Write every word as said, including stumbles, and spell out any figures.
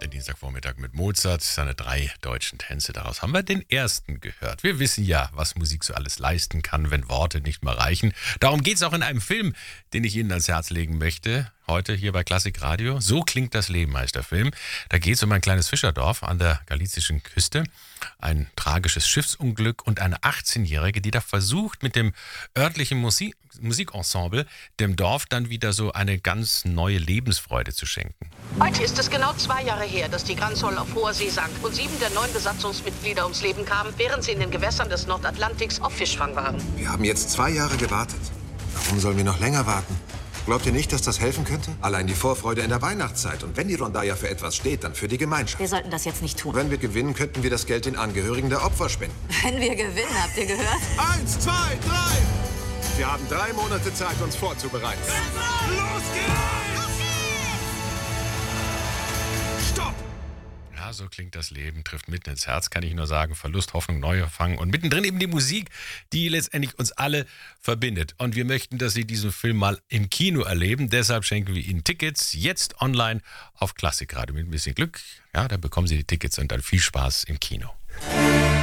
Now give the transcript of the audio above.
Den Dienstagvormittag mit Mozart, seine drei deutschen Tänze. Daraus haben wir den ersten gehört. Wir wissen ja, was Musik so alles leisten kann, wenn Worte nicht mehr reichen. Darum geht es auch in einem Film, den ich Ihnen ans Herz legen möchte. Heute hier bei Klassik Radio. So klingt das Leben, heißt der Film. Da geht es um ein kleines Fischerdorf an der galizischen Küste. Ein tragisches Schiffsunglück und eine achtzehnjährige, die da versucht, mit dem örtlichen Musik Musikensemble dem Dorf dann wieder so eine ganz neue Lebensfreude zu schenken. Heute ist es genau zwei Jahre her, dass die Granzoll auf hoher See sank und sieben der neun Besatzungsmitglieder ums Leben kamen, während sie in den Gewässern des Nordatlantiks auf Fischfang waren. Wir haben jetzt zwei Jahre gewartet. Warum sollen wir noch länger warten? Glaubt ihr nicht, dass das helfen könnte? Allein die Vorfreude in der Weihnachtszeit. Und wenn die Rondalla für etwas steht, dann für die Gemeinschaft. Wir sollten das jetzt nicht tun. Wenn wir gewinnen, könnten wir das Geld den Angehörigen der Opfer spenden. Wenn wir gewinnen, habt ihr gehört? Eins, zwei, drei! Wir haben drei Monate Zeit, uns vorzubereiten. Los geht's! Stopp! Ja, so klingt das Leben, trifft mitten ins Herz, kann ich nur sagen. Verlust, Hoffnung, Neuanfang und mittendrin eben die Musik, die letztendlich uns alle verbindet. Und wir möchten, dass Sie diesen Film mal im Kino erleben. Deshalb schenken wir Ihnen Tickets jetzt online auf Klassik Radio. Mit ein bisschen Glück, ja, da bekommen Sie die Tickets und dann viel Spaß im Kino.